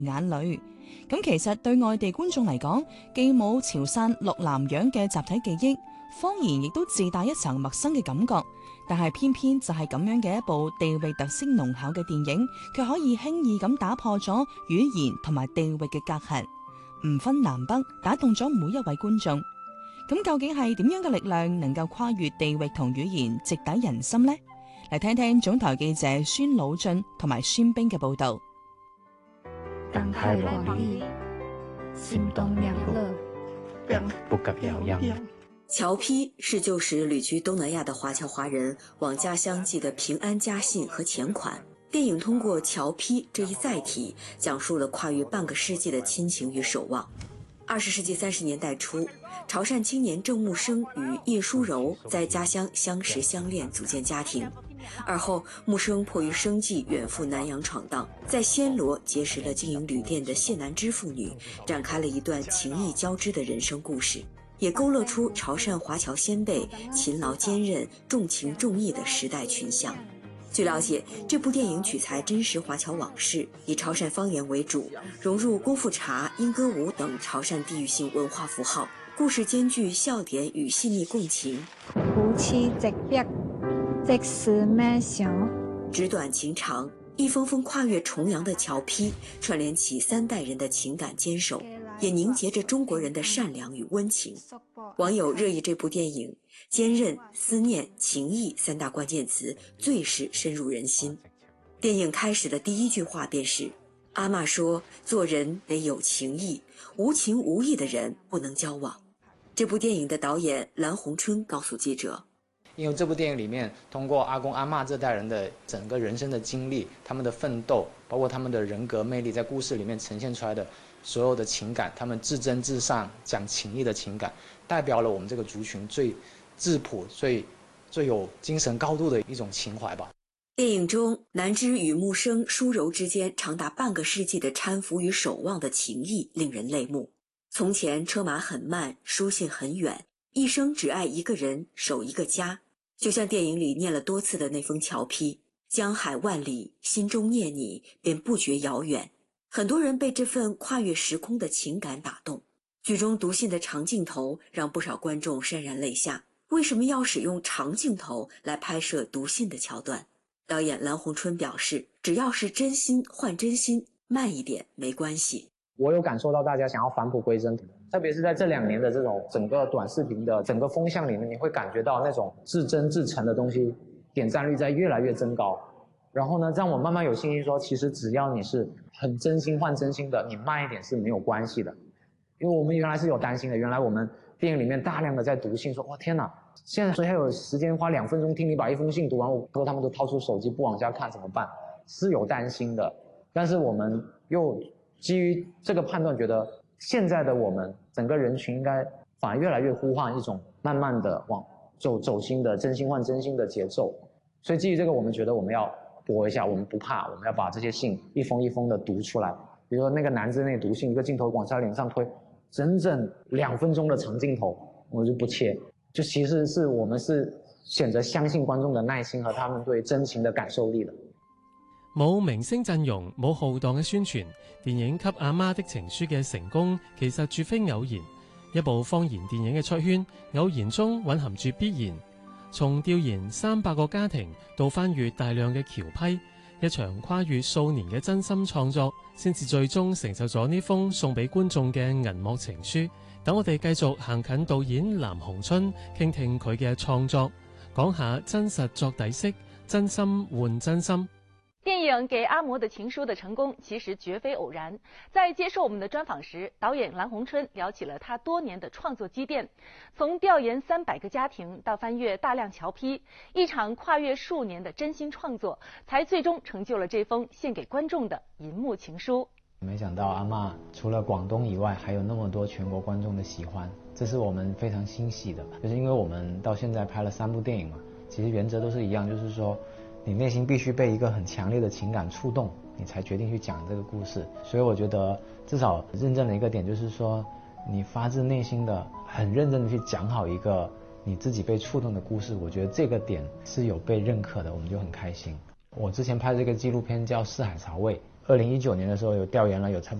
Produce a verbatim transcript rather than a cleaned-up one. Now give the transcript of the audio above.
眼淚。咁其實對外地觀眾嚟講，既冇潮汕落南洋嘅集體記憶，方言亦都自帶一層陌生嘅感覺。但係偏偏就係咁樣嘅一部地域特色濃厚嘅電影，卻可以輕易咁打破咗語言同埋地域嘅隔閡，唔分南北，打動咗每一位觀眾。咁究竟係點樣嘅力量能夠跨越地域同語言，直抵人心呢？嚟聽聽總台記者孫老俊同埋孫冰嘅報道。 感慨萬里，心動兩樂， 不可表揚。 僑批是舊時旅居東南亞的華僑華人往家鄉寄的平安家信和錢款。電影通過僑批這一載體，講述了跨越半個世紀的親情與守望。二十世紀三十年代初，潮汕青年鄭木生與葉淑柔在家鄉相識相戀，組建家庭。而後，木生迫於生計遠赴南洋闖蕩，在暹羅結識了經營旅店的謝南枝父女，展開了一段情意交織的人生故事，也勾勒出潮汕華僑先輩勤勞堅韌、重情重義的時代群像。據了解，這部電影取材真實華僑往事，以潮汕方言為主，融入功夫茶、鶯歌舞等潮汕地域性文化符號，故事兼具笑點與細膩共情。 夫妻直逼，即是咩想？ 紙短情長，一封封跨越重洋的僑批，串聯起三代人的情感堅守，也凝結着中國人的善良與溫情。網友熱議這部電影，堅韌、思念、情義三大關鍵詞最是深入人心。電影開始的第一句話便是：阿嬤說，做人得有情義，無情無義的人不能交往。這部電影的導演藍鴻春告訴記者， 因為這部電影裡面通過阿公阿嬤這代人的整個人生的經歷，他們的奮鬥，包括他們的人格魅力，在故事裡面呈現出來的所有的情感，他們至真至善講情義的情感，代表了我們這個族群最質樸、最最有精神高度的一種情懷吧。 電影中南枝與木生、淑柔之間長達半個世紀的攙扶與守望的情誼令人淚目。從前車馬很慢，書信很遠，一生只愛一個人，守一個家。就像電影裡念了多次的那封僑批，江海萬里，心中念你，便不覺遙遠。很多人被這份跨越時空的情感打動。劇中讀信的長鏡頭讓不少觀眾潸然淚下。為什麼要使用長鏡頭來拍攝讀信的橋段？導演藍鴻春表示，只要是真心換真心，慢一點沒關係。 我有感受到大家想要返璞歸真，特別是在這兩年的這種整個短視頻的整個風向裡面，你會感覺到那種至真至誠的東西點讚率在越來越增高。然後呢，讓我慢慢有信心說，其實只要你是很真心換真心的，你慢一點是沒有關係的。因為我們原來是有擔心的，原來我們電影裡面大量的在讀信，說哇天哪，現在誰還有時間花兩分鐘聽你把一封信讀完？我說他們都掏出手機不往下看怎麼辦？是有擔心的，但是我們又基於這個判斷，覺得現在的我們整個人群應該反而越來越呼喚一種慢慢的往走走心的真心換真心的節奏。所以基於這個，我們覺得我們要搏一下，我們不怕，我們要把這些信一封一封的讀出來。比如說那個男子那讀信，一個鏡頭往他臉上推，整整兩分鐘的長鏡頭，我就不切。就其實是我們是選擇相信觀眾的耐心和他們對真情的感受力的。 冇明星陣容，冇浩蕩嘅宣傳，電影《給阿媽的情書》嘅成功其實絕非偶然。一部方言電影嘅出圈，偶然中蘊含住必然。從調研三百個家庭到翻閱大量嘅僑批，一場跨越數年嘅真心創作，先至最終成就咗呢封送俾觀眾嘅銀幕情書。等我哋繼續行近導演藍鴻春，傾聽佢嘅創作，講下真實作底色，真心換真心。 電影《給阿嬤的情書》的成功其實絕非偶然。在接受我們的專訪時，導演藍鴻春聊起了他多年的創作積澱，從調研三百個家庭到翻閱大量僑批，一場跨越數年的真心創作，才最終成就了這封獻給觀眾的銀幕情書。 沒想到阿嬤除了廣東以外，還有那麼多全國觀眾的喜歡，這是我們非常欣喜的。就是因為我們到現在拍了三部電影嘛，其實原則都是一樣，就是說你內心必須被一個很強烈的情感觸動，你才決定去講這個故事。所以我覺得至少認證的一個點就是說，你發自內心的很認真的去講好一個你自己被觸動的故事，我覺得這個點是有被認可的，我們就很開心。我之前拍這個紀錄片叫《四海潮味》， 二零一九年的时候有调研了有差不